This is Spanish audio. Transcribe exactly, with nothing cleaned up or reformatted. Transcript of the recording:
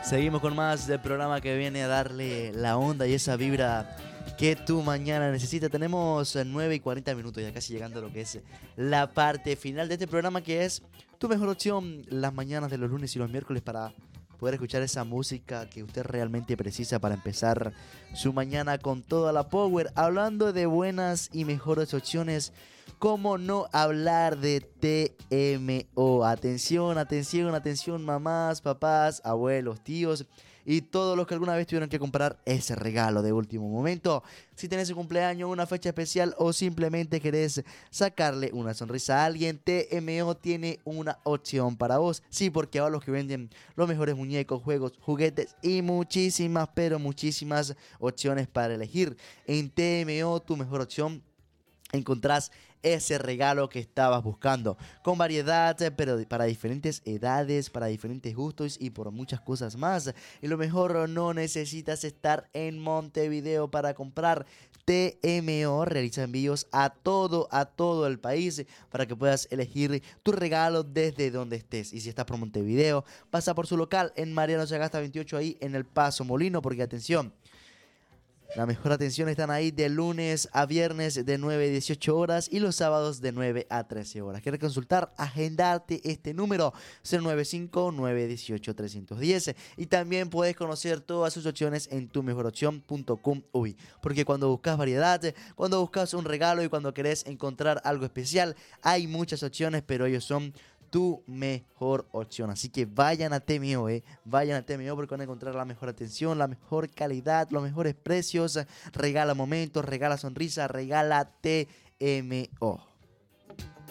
Seguimos con más del programa que viene a darle la onda y esa vibra que tu mañana necesita. Tenemos nueve y cuarenta minutos, ya casi llegando a lo que es la parte final de este programa, que es tu mejor opción las mañanas de los lunes y los miércoles para poder escuchar esa música que usted realmente precisa para empezar su mañana con toda la power. Hablando de buenas y mejores opciones, ¿cómo no hablar de T M O? Atención, atención, atención, mamás, papás, abuelos, tíos y todos los que alguna vez tuvieron que comprar ese regalo de último momento. Si tenés un cumpleaños, una fecha especial o simplemente querés sacarle una sonrisa a alguien, T M O tiene una opción para vos. Sí, porque ahora los que venden los mejores muñecos, juegos, juguetes y muchísimas, pero muchísimas opciones para elegir. En T M O, tu mejor opción, encontrás ese regalo que estabas buscando, con variedad, pero para diferentes edades, para diferentes gustos y por muchas cosas más. Y lo mejor, no necesitas estar en Montevideo para comprar. T M O realiza envíos a todo, a todo el país para que puedas elegir tu regalo desde donde estés. Y si estás por Montevideo, pasa por su local en Mariano Sagasta veintiocho, ahí en el Paso Molino, porque atención, la mejor atención están ahí de lunes a viernes de nueve a dieciocho horas y los sábados de nueve a trece horas. ¿Quieres consultar? Agendarte este número cero nueve cinco, nueve uno ocho, tres uno cero. Y también puedes conocer todas sus opciones en tu mejor opción punto com uy. Porque cuando buscas variedad, cuando buscas un regalo y cuando querés encontrar algo especial, hay muchas opciones, pero ellos son tu mejor opción. Así que vayan a T M O, eh. Vayan a T M O porque van a encontrar la mejor atención, la mejor calidad, los mejores precios. Regala momentos, regala sonrisa, regala T M O.